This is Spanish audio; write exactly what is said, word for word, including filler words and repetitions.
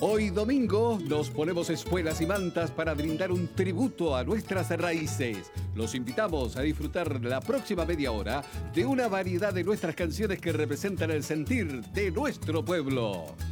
Hoy domingo nos ponemos espuelas y mantas para brindar un tributo a nuestras raíces. Los invitamos a disfrutar la próxima media hora de una variedad de nuestras canciones que representan el sentir de nuestro pueblo.